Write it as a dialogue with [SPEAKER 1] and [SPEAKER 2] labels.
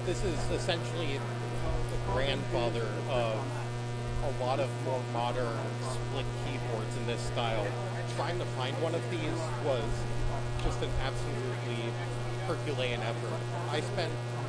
[SPEAKER 1] This is essentially the grandfather of a lot of more modern split keyboards in this style. Trying to find one of these was just an absolutely Herculean effort. I spent